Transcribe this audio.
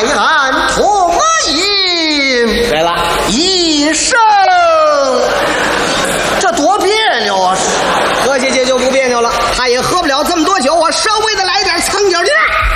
俺同饮。 对了， 一生，这多别扭啊！ 何姐姐就不别扭了， 他也喝不了这么多酒，我稍微的来点蹭脚劲儿。